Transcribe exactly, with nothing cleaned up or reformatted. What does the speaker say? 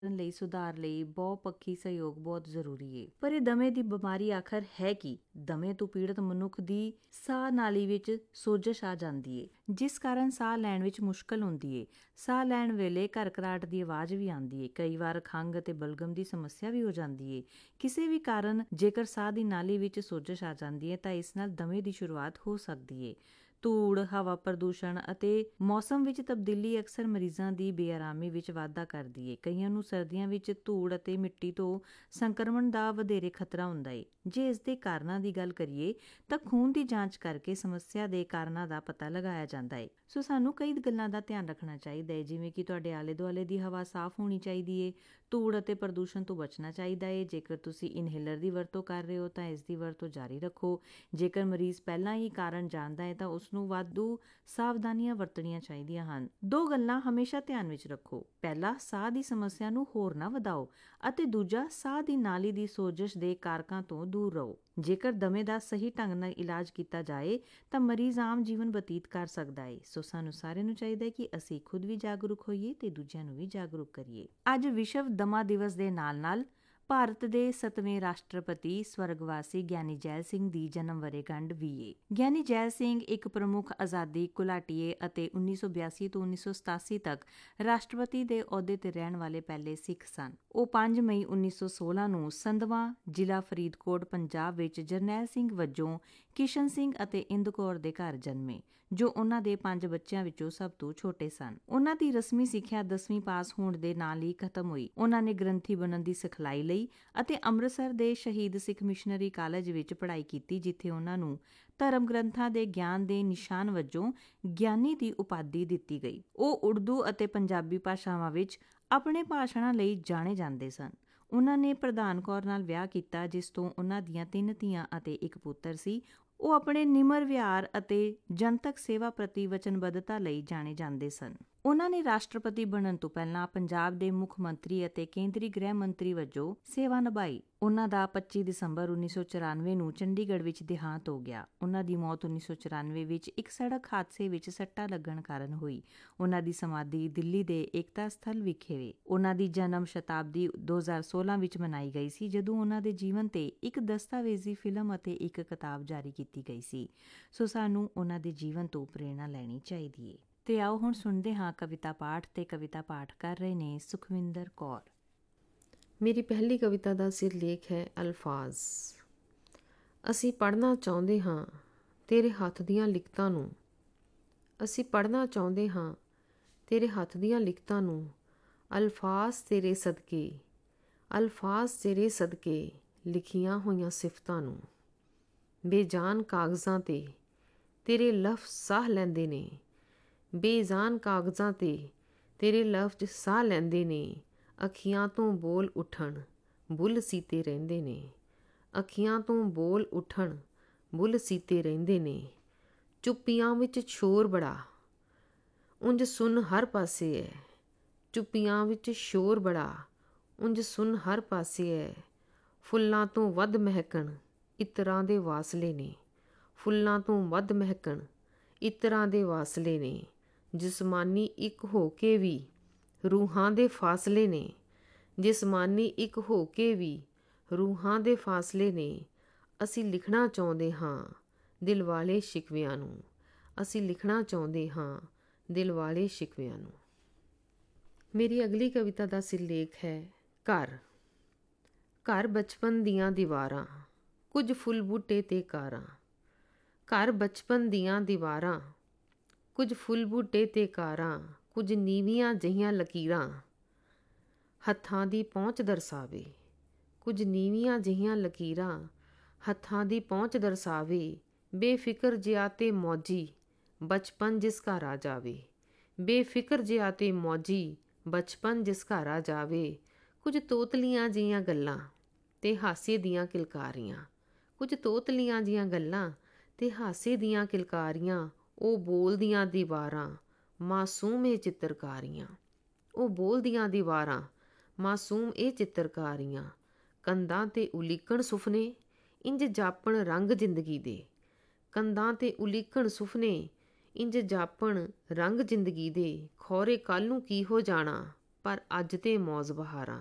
ਲਈ ਸੁਧਾਰ ਲਈ ਬਹੁਪੱਖੀ ਸਹਿਯੋਗ ਬਹੁਤ ਜ਼ਰੂਰੀ ਹੈ। ਪਰ ਇਹ ਦਮੇ ਦੀ ਬਿਮਾਰੀ ਆਖਰ ਹੈ ਕੀ? ਦਮੇ ਤੋਂ ਪੀੜਤ ਮਨੁੱਖ ਦੀ ਸਾਹ ਨਾਲੀ ਵਿੱਚ ਸੋਜਸ਼ ਆ ਜਾਂਦੀ ਹੈ, ਜਿਸ ਕਾਰਨ ਸਾਹ ਲੈਣ ਵਿੱਚ ਮੁਸ਼ਕਲ ਹੁੰਦੀ ਹੈ। ਸਾਹ ਲੈਣ ਵੇਲੇ ਘਰਘਰਾਟ ਦੀ ਆਵਾਜ਼ ਵੀ ਆਉਂਦੀ ਹੈ। ਕਈ ਵਾਰ ਖੰਘ ਅਤੇ ਬਲਗਮ ਦੀ ਸਮੱਸਿਆ ਵੀ ਹੋ ਜਾਂਦੀ ਹੈ। ਕਿਸੇ ਵੀ ਕਾਰਨ ਜੇਕਰ ਸਾਹ ਦੀ ਨਾਲੀ ਵਿੱਚ ਸੋਜਸ਼ ਆ ਜਾਂਦੀ ਹੈ ਤਾਂ ਇਸ ਨਾਲ ਦਮੇ ਦੀ ਸ਼ੁਰੂਆਤ ਹੋ ਸਕਦੀ ਹੈ। ਧੂੜ, ਹਵਾ ਪ੍ਰਦੂਸ਼ਣ ਅਤੇ ਮੌਸਮ ਵਿੱਚ ਤਬਦੀਲੀ ਅਕਸਰ ਮਰੀਜ਼ਾਂ ਦੀ ਬੇਆਰਾਮੀ ਵਿੱਚ ਵਾਧਾ ਕਰਦੀ ਹੈ। ਕਈਆਂ ਨੂੰ ਸਰਦੀਆਂ ਵਿੱਚ ਧੂੜ ਅਤੇ ਮਿੱਟੀ ਤੋਂ ਸੰਕਰਮਣ ਦਾ ਵਧੇਰੇ ਖਤਰਾ ਹੁੰਦਾ ਹੈ। ਜੇ ਇਸ ਦੇ ਕਾਰਨਾਂ ਦੀ ਗੱਲ ਕਰੀਏ ਤਾਂ ਖੂਨ ਦੀ ਜਾਂਚ ਕਰਕੇ ਸਮੱਸਿਆ ਦੇ ਕਾਰਨਾਂ ਦਾ ਪਤਾ ਲਗਾਇਆ ਜਾਂਦਾ ਹੈ। ਸੋ ਸਾਨੂੰ ਕਈ ਗੱਲਾਂ ਦਾ ਧਿਆਨ ਰੱਖਣਾ ਚਾਹੀਦਾ ਹੈ, ਜਿਵੇਂ ਕਿ ਤੁਹਾਡੇ ਆਲੇ ਦੁਆਲੇ ਦੀ ਹਵਾ ਸਾਫ਼ ਹੋਣੀ ਚਾਹੀਦੀ ਹੈ, ਧੂੜ ਅਤੇ ਪ੍ਰਦੂਸ਼ਣ ਤੋਂ ਬਚਣਾ ਚਾਹੀਦਾ ਹੈ। ਜੇਕਰ ਤੁਸੀਂ ਇਨਹੇਲਰ ਦੀ ਵਰਤੋਂ ਕਰ ਰਹੇ ਹੋ ਤਾਂ ਇਸ ਦੀ ਵਰਤੋਂ ਜਾਰੀ ਰੱਖੋ। ਜੇਕਰ ਮਰੀਜ਼ ਪਹਿਲਾਂ ਹੀ ਕਾਰਨ ਜਾਣਦਾ ਹੈ ਤਾਂ ਉਸ ਨੂੰ ਵਾਧੂ ਸਾਵਧਾਨੀਆਂ ਵਰਤਣੀਆਂ ਚਾਹੀਦੀਆਂ ਹਨ। ਦੋ ਗੱਲਾਂ ਹਮੇਸ਼ਾ ਧਿਆਨ ਵਿੱਚ ਰੱਖੋ। ਪਹਿਲਾ, ਸਾਹ ਦੀ ਸਮੱਸਿਆ ਨੂੰ ਹੋਰ ਨਾ ਵਧਾਓ ਅਤੇ ਦੂਜਾ, ਸਾਹ ਦੀ ਨਾਲੀ ਦੀ ਸੋਜਸ਼ ਦੇ ਕਾਰਕਾਂ ਤੋਂ ਦੂਰ ਰਹੋ। ਜੇਕਰ ਦਮੇ ਦਾ ਸਹੀ ਢੰਗ ਨਾਲ ਇਲਾਜ ਕੀਤਾ ਜਾਏ ਤਾਂ ਮਰੀਜ਼ ਆਮ ਜੀਵਨ ਬਤੀਤ ਕਰ ਸਕਦਾ ਹੈ। ਸੋ ਸਾਨੂੰ ਸਾਰਿਆਂ ਨੂੰ ਚਾਹੀਦਾ ਹੈ ਕਿ ਅਸੀਂ ਖੁਦ ਵੀ ਜਾਗਰੂਕ ਹੋਈਏ ਤੇ ਦੂਜਿਆਂ ਨੂੰ ਵੀ ਜਾਗਰੂਕ ਕਰੀਏ। ਅੱਜ ਵਿਸ਼ਵ ਦਮਾ ਦਿਵਸ ਦੇ ਨਾਲ ਨਾਲ ਭਾਰਤ ਦੇ ਸੱਤਵੇਂ ਰਾਸ਼ਟਰਪਤੀ ਸਵਰਗਵਾਸੀ ਗਿਆਨੀ ਜੈਲ ਸਿੰਘ ਦੀ ਜਨਮ ਵਰ੍ਹੇਗੰਢ ਵੀ ਏ। ਗਿਆਨੀ ਜੈਲ ਸਿੰਘ ਇੱਕ ਪ੍ਰਮੁੱਖ ਆਜ਼ਾਦੀ ਘੁਲਾਟੀਏ ਅਤੇ ਉੱਨੀ ਸੌ ਬਿਆਸੀ ਤੋਂ ਉੱਨੀ ਸੌ ਸਤਾਸੀ ਤੱਕ ਰਾਸ਼ਟਰਪਤੀ ਦੇ ਅਹੁਦੇ ਤੇ ਰਹਿਣ ਵਾਲੇ ਪਹਿਲੇ ਸਿੱਖ ਸਨ। ਉਹ ਪੰਜ ਮਈ ਉੱਨੀ ਸੌ ਸੋਲਾਂ ਨੂੰ ਸੰਧਵਾਂ, ਜ਼ਿਲ੍ਹਾ ਫਰੀਦਕੋਟ, ਪੰਜਾਬ ਵਿੱਚ ਜਰਨੈਲ ਸਿੰਘ ਵਜੋਂ ਕਿਸ਼ਨ ਸਿੰਘ ਅਤੇ ਇੰਦ ਕੌਰ ਦੇ ਘਰ ਜਨਮੇ, ਜੋ ਉਹਨਾਂ ਦੇ ਪੰਜ ਬੱਚਿਆਂ ਵਿੱਚੋਂ ਸਭ ਤੋਂ ਛੋਟੇ ਸਨ। ਉਹਨਾਂ ਦੀ ਰਸਮੀ ਸਿੱਖਿਆ ਦਸਵੀਂ ਪਾਸ ਹੋਣ ਦੇ ਨਾਲ ਹੀ ਖਤਮ ਹੋਈ। ਉਹਨਾਂ ਨੇ ਗ੍ਰੰਥੀ ਬਣਨ ਦੀ ਸਿਖਲਾਈ ਲਈ ਅਤੇ ਅੰਮ੍ਰਿਤਸਰ ਦੇ ਸ਼ਹੀਦ ਸਿੱਖ ਮਿਸ਼ਨਰੀ ਕਾਲਜ ਵਿੱਚ ਪੜ੍ਹਾਈ ਕੀਤੀ, ਜਿੱਥੇ ਉਹਨਾਂ ਨੂੰ ਧਰਮ ਗ੍ਰੰਥਾਂ ਦੇ ਗਿਆਨ ਦੇ ਨਿਸ਼ਾਨ ਵਜੋਂ ਗਿਆਨੀ ਦੀ ਉਪਾਧੀ ਦਿੱਤੀ ਗਈ। ਉਹ ਉਰਦੂ ਅਤੇ ਪੰਜਾਬੀ ਭਾਸ਼ਾਵਾਂ ਵਿੱਚ ਆਪਣੇ ਭਾਸ਼ਣਾਂ ਲਈ ਜਾਣੇ ਜਾਂਦੇ ਸਨ। ਉਹਨਾਂ ਨੇ ਪ੍ਰਧਾਨ ਕੌਰ ਨਾਲ ਵਿਆਹ ਕੀਤਾ, ਜਿਸ ਤੋਂ ਉਹਨਾਂ ਦੀਆਂ ਤਿੰਨ ਧੀਆਂ ਅਤੇ ਇੱਕ ਪੁੱਤਰ ਸੀ। ਉਹ ਆਪਣੇ ਨਿਮਰ ਵਿਹਾਰ ਅਤੇ ਜਨਤਕ ਸੇਵਾ ਪ੍ਰਤੀ ਵਚਨਬੱਧਤਾ ਲਈ ਜਾਣੇ ਜਾਂਦੇ ਸਨ। ਉਹਨਾਂ ਨੇ ਰਾਸ਼ਟਰਪਤੀ ਬਣਨ ਤੋਂ ਪਹਿਲਾਂ ਪੰਜਾਬ ਦੇ ਮੁੱਖ ਮੰਤਰੀ ਅਤੇ ਕੇਂਦਰੀ ਗ੍ਰਹਿ ਮੰਤਰੀ ਵਜੋਂ ਸੇਵਾ ਨਿਭਾਈ। ਉਹਨਾਂ ਦਾ ਪੱਚੀ ਦਸੰਬਰ ਉੱਨੀ ਸੌ ਚੁਰਾਨਵੇਂ ਨੂੰ ਚੰਡੀਗੜ੍ਹ ਵਿੱਚ ਦੇਹਾਂਤ ਹੋ ਗਿਆ। ਉਹਨਾਂ ਦੀ ਮੌਤ ਉੱਨੀ ਸੌ ਚੁਰਾਨਵੇਂ ਵਿੱਚ ਇੱਕ ਸੜਕ ਹਾਦਸੇ ਵਿੱਚ ਸੱਟਾਂ ਲੱਗਣ ਕਾਰਨ ਹੋਈ। ਉਹਨਾਂ ਦੀ ਸਮਾਧੀ ਦਿੱਲੀ ਦੇ ਏਕਤਾ ਸਥਲ ਵਿਖੇ ਵੇ। ਉਹਨਾਂ ਦੀ ਜਨਮ ਸ਼ਤਾਬਦੀ ਦੋ ਹਜ਼ਾਰ ਸੋਲਾਂ ਵਿੱਚ ਮਨਾਈ ਗਈ ਸੀ, ਜਦੋਂ ਉਹਨਾਂ ਦੇ ਜੀਵਨ ਤੇ ਇੱਕ ਦਸਤਾਵੇਜ਼ੀ ਫਿਲਮ ਅਤੇ ਇੱਕ ਕਿਤਾਬ ਜਾਰੀ ਕੀਤੀ ਗਈ ਸੀ। ਸੋ ਸਾਨੂੰ ਉਹਨਾਂ ਦੇ ਜੀਵਨ ਤੋਂ ਪ੍ਰੇਰਣਾ ਲੈਣੀ ਚਾਹੀਦੀ ਹੈ। ਤੇ ਆਓ ਹੁਣ ਸੁਣਦੇ ਹਾਂ ਕਵਿਤਾ ਪਾਠ, ਤੇ ਕਵਿਤਾ ਪਾਠ ਕਰ ਰਹੇ ਨੇ ਸੁਖਵਿੰਦਰ ਕੌਰ। ਮੇਰੀ ਪਹਿਲੀ ਕਵਿਤਾ ਦਾ ਸਿਰਲੇਖ ਹੈ ਅਲਫਾਜ਼। ਅਸੀਂ ਪੜ੍ਹਨਾ ਚਾਹੁੰਦੇ ਹਾਂ ਤੇਰੇ ਹੱਥ ਦੀਆਂ ਲਿਖਤਾਂ ਨੂੰ, ਅਸੀਂ ਪੜ੍ਹਨਾ ਚਾਹੁੰਦੇ ਹਾਂ ਤੇਰੇ ਹੱਥ ਦੀਆਂ ਲਿਖਤਾਂ ਨੂੰ, ਅਲਫਾਜ਼ ਤੇਰੇ ਸਦਕੇ, ਅਲਫਾਜ਼ ਤੇਰੇ ਸਦਕੇ ਲਿਖੀਆਂ ਹੋਈਆਂ ਸਿਫਤਾਂ ਨੂੰ। ਬੇਜਾਨ ਕਾਗਜ਼ਾਂ 'ਤੇ ਤੇਰੇ ਲਫ਼ਜ਼ ਸਾਹ ਲੈਂਦੇ ਨੇ, ਬੇਜਾਨ ਕਾਗਜ਼ਾਂ 'ਤੇ ਤੇਰੇ ਲਫ਼ਜ਼ ਸਾਹ ਲੈਂਦੇ ਨੇ। ਅੱਖੀਆਂ ਤੋਂ ਬੋਲ ਉੱਠਣ ਬੁੱਲ ਸੀਤੇ ਰਹਿੰਦੇ ਨੇ, ਅੱਖੀਆਂ ਤੋਂ ਬੋਲ ਉੱਠਣ ਬੁੱਲ ਸੀਤੇ ਰਹਿੰਦੇ ਨੇ। ਚੁੱਪੀਆਂ ਵਿੱਚ ਸ਼ੋਰ ਬੜਾ ਉਂਝ ਸੁਣ ਹਰ ਪਾਸੇ ਹੈ, ਚੁੱਪੀਆਂ ਵਿੱਚ ਸ਼ੋਰ ਬੜਾ ਉਂਝ ਸੁਣ ਹਰ ਪਾਸੇ ਹੈ। ਫੁੱਲਾਂ ਤੋਂ ਵੱਧ ਮਹਿਕਣ ਇਤਰਾਂ ਦੇ ਵਾਸਲੇ ਨੇ, ਫੁੱਲਾਂ ਤੋਂ ਵੱਧ ਮਹਿਕਣ ਇਤਰਾਂ ਦੇ ਵਾਸਲੇ ਨੇ। ਜਿਸਮਾਨੀ ਇੱਕ ਹੋ ਕੇ ਵੀ ਰੂਹਾਂ ਦੇ ਫਾਸਲੇ ਨੇ, ਜਿਸਮਾਨੀ ਇੱਕ ਹੋ ਕੇ ਵੀ ਰੂਹਾਂ ਦੇ ਫਾਸਲੇ ਨੇ। ਅਸੀਂ ਲਿਖਣਾ ਚਾਹੁੰਦੇ ਹਾਂ ਦਿਲ ਵਾਲੇ ਸ਼ਿਕਵਿਆਂ ਨੂੰ, ਅਸੀਂ ਲਿਖਣਾ ਚਾਹੁੰਦੇ ਹਾਂ ਦਿਲ ਵਾਲੇ ਸ਼ਿਕਵਿਆਂ ਨੂੰ। ਮੇਰੀ ਅਗਲੀ ਕਵਿਤਾ ਦਾ ਸਿਰਲੇਖ ਹੈ ਘਰ। ਘਰ ਬਚਪਨ ਦੀਆਂ ਦੀਵਾਰਾਂ, ਕੁਝ ਫੁੱਲ ਬੂਟੇ ਤੇ ਕਾਰਾਂ, ਘਰ ਬਚਪਨ ਦੀਆਂ ਦੀਵਾਰਾਂ, ਕੁਝ ਫੁੱਲ ਬੂਟੇ ਤੇ ਕਾਰਾਂ। ਕੁਝ ਨੀਵੀਆਂ ਜਿਹੀਆਂ ਲਕੀਰਾਂ ਹੱਥਾਂ ਦੀ ਪਹੁੰਚ ਦਰਸਾਵੇ, ਕੁਝ ਨੀਵੀਆਂ ਜਿਹੀਆਂ ਲਕੀਰਾਂ ਹੱਥਾਂ ਦੀ ਪਹੁੰਚ ਦਰਸਾਵੇ। ਬੇਫਿਕਰ ਜਿਹਾ ਤੇ ਮੌਜੀ ਬਚਪਨ ਜਿਸ ਘਰ ਆ ਜਾਵੇ, ਬੇਫਿਕਰ ਜਿਹਾ ਤੇ ਮੌਜੀ ਬਚਪਨ ਜਿਸ ਘਰ ਆ ਜਾਵੇ। ਕੁਝ ਤੋਤਲੀਆਂ ਜਿਹੀਆਂ ਗੱਲਾਂ ਤੇ ਹਾਸੇ ਦੀਆਂ ਕਿਲਕਾਰੀਆਂ, ਕੁਝ ਤੋਤਲੀਆਂ ਜਿਹੀਆਂ ਗੱਲਾਂ ਤੇ ਹਾਸੇ ਦੀਆਂ ਕਿਲਕਾਰੀਆਂ। ਉਹ ਬੋਲਦੀਆਂ ਦੀਵਾਰਾਂ ਮਾਸੂਮ ਇਹ ਚਿੱਤਰਕਾਰੀਆਂ, ਉਹ ਬੋਲਦੀਆਂ ਦੀਵਾਰਾਂ ਮਾਸੂਮ ਇਹ ਚਿੱਤਰਕਾਰੀਆਂ। ਕੰਧਾਂ 'ਤੇ ਉਲੀਕਣ ਸੁਫਨੇ ਇੰਝ ਜਾਪਣ ਰੰਗ ਜ਼ਿੰਦਗੀ ਦੇ, ਕੰਧਾਂ 'ਤੇ ਉਲੀਕਣ ਸੁਫਨੇ ਇੰਝ ਜਾਪਣ ਰੰਗ ਜ਼ਿੰਦਗੀ ਦੇ। ਖੌਰੇ ਕੱਲ੍ਹ ਨੂੰ ਕੀ ਹੋ ਜਾਣਾ ਪਰ ਅੱਜ ਤੇ ਮੌਜ਼ ਬਹਾਰਾਂ।